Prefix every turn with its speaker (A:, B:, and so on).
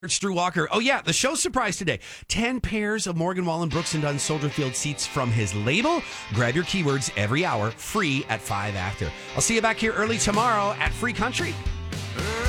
A: It's Drew Walker. Oh, yeah, the show surprise today. 10 pairs of Morgan Wallen Brooks and Dunn Soldier Field seats from his label. Grab your keywords every hour, free at 5 after. I'll see you back here early tomorrow at Free Country.